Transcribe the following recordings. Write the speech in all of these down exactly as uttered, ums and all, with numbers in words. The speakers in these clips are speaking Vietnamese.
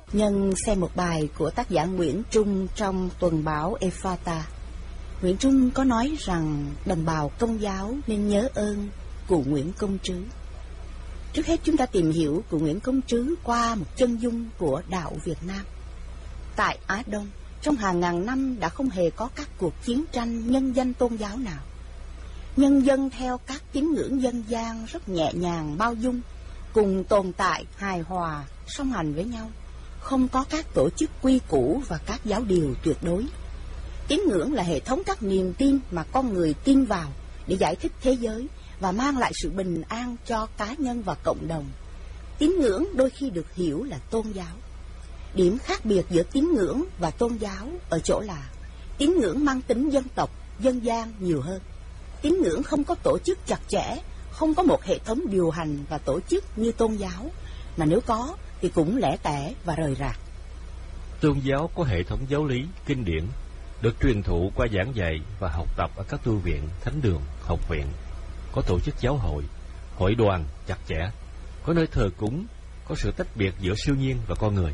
Nhân xem một bài của tác giả Nguyễn Trung trong tuần báo Ephata, Nguyễn Trung có nói rằng đồng bào Công giáo nên nhớ ơn cụ Nguyễn Công Trứ. Trước hết chúng ta tìm hiểu cụ Nguyễn Công Trứ qua một chân dung của đạo Việt Nam. Tại Á Đông, trong hàng ngàn năm đã không hề có các cuộc chiến tranh nhân danh tôn giáo nào. Nhân dân theo các tín ngưỡng dân gian rất nhẹ nhàng bao dung, cùng tồn tại hài hòa song hành với nhau, không có các tổ chức quy củ và các giáo điều tuyệt đối. Tín ngưỡng là hệ thống các niềm tin mà con người tin vào để giải thích thế giới và mang lại sự bình an cho cá nhân và cộng đồng. Tín ngưỡng đôi khi được hiểu là tôn giáo. Điểm khác biệt giữa tín ngưỡng và tôn giáo ở chỗ là tín ngưỡng mang tính dân tộc, dân gian nhiều hơn. Tín ngưỡng không có tổ chức chặt chẽ, không có một hệ thống điều hành và tổ chức như tôn giáo, mà nếu có thì cũng lẻ tẻ và rời rạc. Tôn giáo có hệ thống giáo lý, kinh điển, được truyền thụ qua giảng dạy và học tập ở các tu viện, thánh đường, học viện. Có tổ chức giáo hội, hội đoàn chặt chẽ, có nơi thờ cúng, có sự tách biệt giữa siêu nhiên và con người.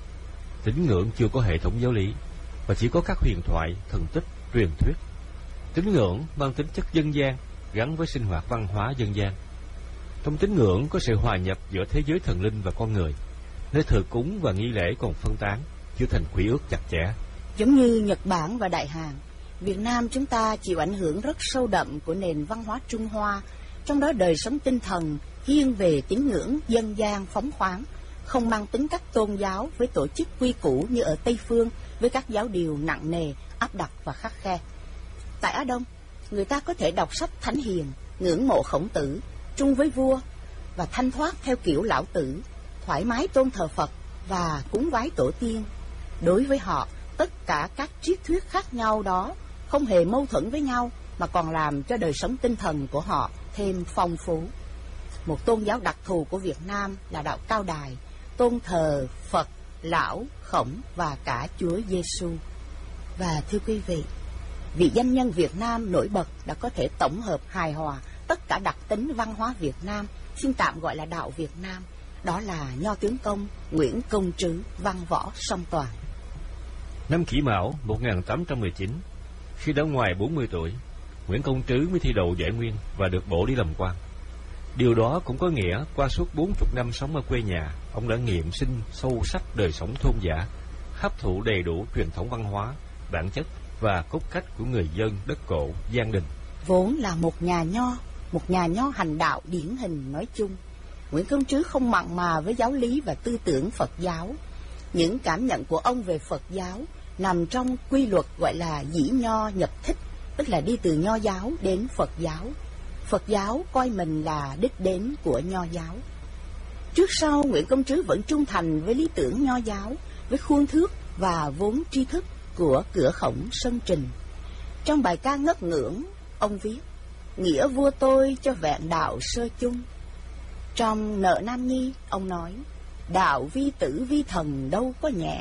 Tín ngưỡng chưa có hệ thống giáo lý và chỉ có các huyền thoại, thần tích, truyền thuyết. Tín ngưỡng mang tính chất dân gian gắn với sinh hoạt văn hóa dân gian. Trong tín ngưỡng có sự hòa nhập giữa thế giới thần linh và con người. Nơi thờ cúng và nghi lễ còn phân tán, chưa thành quy ước chặt chẽ. Giống như Nhật Bản và Đại Hàn, Việt Nam chúng ta chịu ảnh hưởng rất sâu đậm của nền văn hóa Trung Hoa, trong đó đời sống tinh thần thiên về tín ngưỡng dân gian phóng khoáng, không mang tính cách tôn giáo với tổ chức quy củ như ở Tây Phương với các giáo điều nặng nề, áp đặt và khắt khe. Tại Á Đông, người ta có thể đọc sách thánh hiền, ngưỡng mộ Khổng Tử, trung với vua và thanh thoát theo kiểu lão tử, thoải mái tôn thờ Phật và cúng vái tổ tiên. Đối với họ, tất cả các triết thuyết khác nhau đó không hề mâu thuẫn với nhau, mà còn làm cho đời sống tinh thần của họ thêm phong phú. Một tôn giáo đặc thù của Việt Nam là đạo Cao Đài, tôn thờ Phật, Lão, Khổng và cả Chúa Giêsu. Và thưa quý vị, vị danh nhân Việt Nam nổi bật đã có thể tổng hợp hài hòa tất cả đặc tính văn hóa Việt Nam, xin tạm gọi là đạo Việt Nam. Đó là Nho tướng công Nguyễn Công Trứ, văn võ song toàn. Năm Kỷ Mão một nghìn tám trăm mười chín, khi đã ngoài bốn mươi tuổi, Nguyễn Công Trứ mới thi đậu giải nguyên và được bổ đi làm quan. Điều đó cũng có nghĩa qua suốt bốn mươi năm sống ở quê nhà, ông đã nghiệm sinh sâu sắc đời sống thôn dã, hấp thụ đầy đủ truyền thống văn hóa, bản chất và cốt cách của người dân đất cổ Giang Đình. Vốn là một nhà nho, một nhà nho hành đạo điển hình nói chung, Nguyễn Công Trứ không mặn mà với giáo lý và tư tưởng Phật giáo. Những cảm nhận của ông về Phật giáo nằm trong quy luật gọi là dĩ nho nhập thích, tức là đi từ nho giáo đến Phật giáo. Phật giáo coi mình là đích đến của nho giáo. Trước sau, Nguyễn Công Trứ vẫn trung thành với lý tưởng nho giáo, với khuôn thước và vốn tri thức của cửa khổng Sơn Trình. Trong bài ca ngất ngưỡng, ông viết: nghĩa vua tôi cho vẹn đạo sơ chung. Trong Nợ Nam Nhi, ông nói: đạo vi tử vi thần đâu có nhẹ.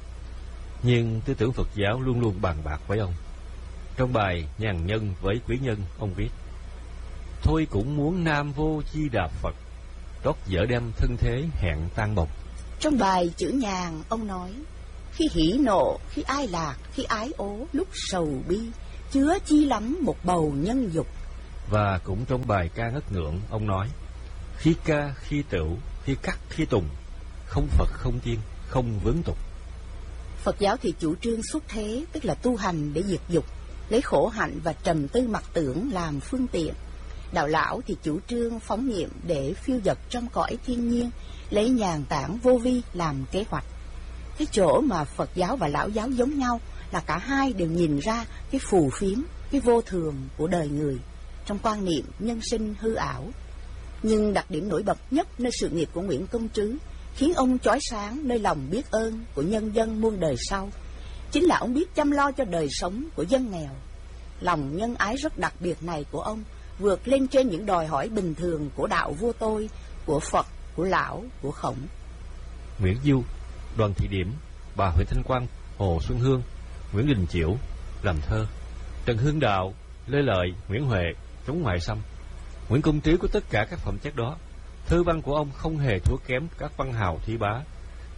Nhưng tư tưởng Phật giáo luôn luôn bàn bạc với ông. Trong bài Nhàn Nhân với Quý Nhân, ông viết: thôi cũng muốn Nam Vô Di Đà Phật, trót dở đem thân thế hẹn tan bồng. Trong bài Chữ Nhàn, ông nói: khi hỉ nộ, khi ai lạc, khi ái ố, lúc sầu bi, chứa chi lắm một bầu nhân dục. Và cũng trong bài ca ngất ngưỡng, ông nói: khi ca, khi tửu, khi cắt, khi tùng, không Phật, không tiên, không vướng tục. Phật giáo thì chủ trương xuất thế, tức là tu hành để diệt dục, lấy khổ hạnh và trầm tư mặc tưởng làm phương tiện. Đạo lão thì chủ trương phóng nghiệm để phiêu dật trong cõi thiên nhiên, lấy nhàn tản vô vi làm kế hoạch. Cái chỗ mà Phật giáo và lão giáo giống nhau là cả hai đều nhìn ra cái phù phiếm, cái vô thường của đời người trong quan niệm nhân sinh hư ảo. Nhưng đặc điểm nổi bật nhất nơi sự nghiệp của Nguyễn Công Trứ, khiến ông chói sáng nơi lòng biết ơn của nhân dân muôn đời sau, chính là ông biết chăm lo cho đời sống của dân nghèo. Lòng nhân ái rất đặc biệt này của ông vượt lên trên những đòi hỏi bình thường của đạo vua tôi, của Phật, của Lão, của Khổng. Nguyễn Du, Đoàn Thị Điểm, bà Huệ Thanh Quang, Hồ Xuân Hương, Nguyễn Đình Chiểu làm thơ, Trần Hưng Đạo, Lê Lợi, Nguyễn Huệ chống ngoại xâm. Nguyễn Công Trứ có tất cả các phẩm chất đó. Thơ văn của ông không hề thua kém các văn hào thi bá.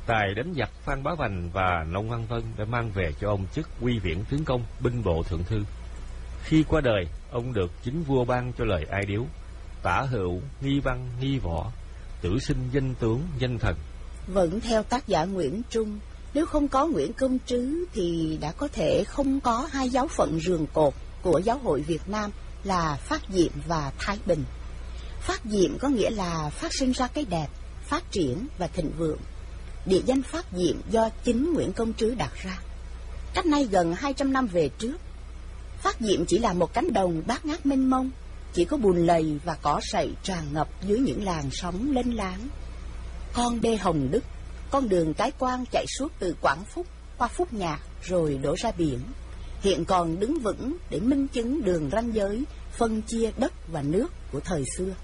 tài đánh giặc Phan Bá Vành và Nông Văn Vân đã mang về cho ông chức Quy Viễn Tướng Công, binh bộ thượng thư. Khi qua đời, ông được chính vua ban cho lời ai điếu: tả hữu, nghi văn, nghi võ, tử sinh danh tướng, danh thần. Vẫn theo tác giả Nguyễn Trung, nếu không có Nguyễn Công Trứ thì đã có thể không có hai giáo phận rường cột của giáo hội Việt Nam là Phát Diệm và Thái Bình. Phát Diệm có nghĩa là phát sinh ra cái đẹp, phát triển và thịnh vượng. Địa danh Phát Diệm do chính Nguyễn Công Trứ đặt ra. Cách nay gần hai trăm năm về trước, Phát Diệm chỉ là một cánh đồng bát ngát mênh mông, chỉ có bùn lầy và cỏ sậy tràn ngập dưới những làn sóng lênh láng. Con đê Hồng Đức, con đường cái quan chạy suốt từ Quảng Phúc qua Phúc Nhạc rồi đổ ra biển, hiện còn đứng vững để minh chứng đường ranh giới phân chia đất và nước của thời xưa.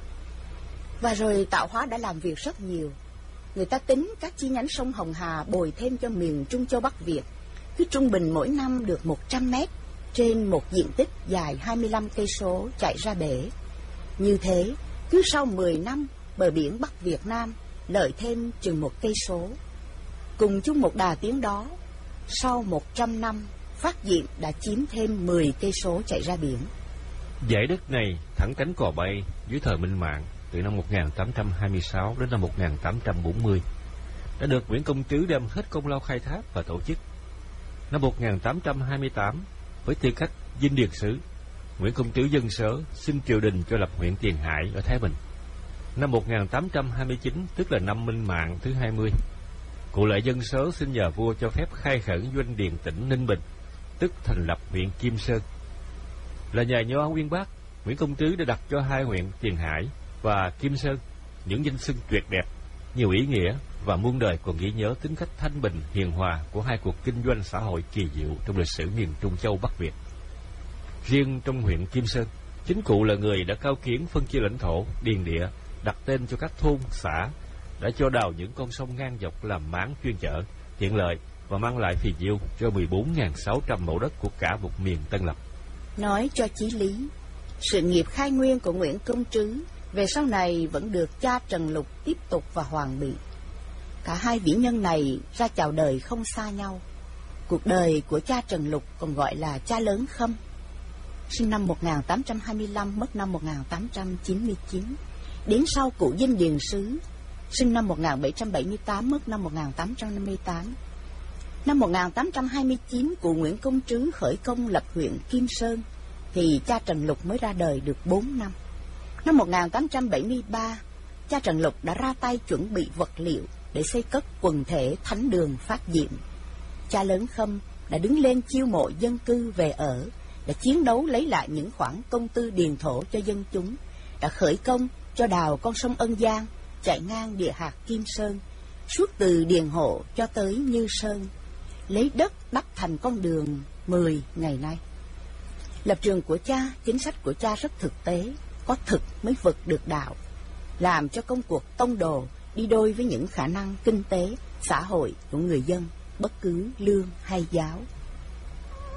Và rồi tạo hóa đã làm việc rất nhiều. Người ta tính các chi nhánh sông Hồng Hà bồi thêm cho miền Trung Châu Bắc Việt, cứ trung bình mỗi năm được một trăm mét trên một diện tích dài hai mươi lăm cây số chạy ra bể. Như thế, cứ sau mười năm, bờ biển Bắc Việt Nam lợi thêm chừng một cây số. Cùng chung một đà tiến đó, sau một trăm năm, Phát Diệm đã chiếm thêm mười cây số chạy ra biển. Dãy đất này thẳng cánh cò bay dưới thời Minh Mạng từ năm một nghìn tám trăm hai mươi sáu đến năm một nghìn tám trăm bốn mươi đã được Nguyễn Công Trứ đem hết công lao khai thác và tổ chức. Năm một nghìn tám trăm hai mươi tám, với tư cách dinh điền sứ, Nguyễn Công Trứ dâng sớ xin triều đình cho lập huyện Tiền Hải ở Thái Bình. Năm một nghìn tám trăm hai mươi chín, tức là năm Minh Mạng thứ hai mươi, cụ lại dâng sớ xin nhà vua cho phép khai khẩn doanh điền tỉnh Ninh Bình, tức thành lập huyện Kim Sơn. Là nhà nho uyên bác, Nguyễn Công Trứ đã đặt cho hai huyện Tiền Hải và Kim Sơn những danh xưng tuyệt đẹp, nhiều ý nghĩa, và muôn đời còn ghi nhớ tính cách thanh bình, hiền hòa của hai cuộc kinh doanh xã hội kỳ diệu trong lịch sử miền Trung Châu Bắc Việt. Riêng trong huyện Kim Sơn, chính cụ là người đã cao kiến phân chia lãnh thổ, điền địa, đặt tên cho các thôn, xã, đã cho đào những con sông ngang dọc làm máng chuyên chở, tiện lợi và mang lại phì nhiêu cho mười bốn nghìn sáu trăm mẫu đất của cả một miền Tân Lập. Nói cho chí lý, sự nghiệp khai nguyên của Nguyễn Công Trứ về sau này vẫn được cha Trần Lục tiếp tục và hoàn bị. Cả hai vĩ nhân này ra chào đời không xa nhau. Cuộc đời của cha Trần Lục còn gọi là cha Lớn Khâm, sinh năm một nghìn tám trăm hai mươi lăm, mất năm một nghìn tám trăm chín mươi chín. Đến sau cụ dinh điền sứ, sinh năm một nghìn bảy trăm bảy mươi tám, mất năm một nghìn tám trăm năm mươi tám. Năm một nghìn tám trăm hai mươi chín, cụ Nguyễn Công Trứ khởi công lập huyện Kim Sơn, thì cha Trần Lục mới ra đời được bốn năm. Năm một nghìn tám trăm bảy mươi ba, cha Trần Lục đã ra tay chuẩn bị vật liệu để xây cất quần thể thánh đường Phát Diệm. Cha Lớn Khâm đã đứng lên chiêu mộ dân cư về ở, đã chiến đấu lấy lại những khoản công tư điền thổ cho dân chúng, đã khởi công cho đào con sông Ân Giang chạy ngang địa hạt Kim Sơn, suốt từ Điền Hộ cho tới Như Sơn, lấy đất đắp thành con đường mười ngày nay. Lập trường của cha, chính sách của cha rất thực tế, có thực mới vực được đạo, làm cho công cuộc tông đồ đi đôi với những khả năng kinh tế, xã hội của người dân, bất cứ lương hay giáo.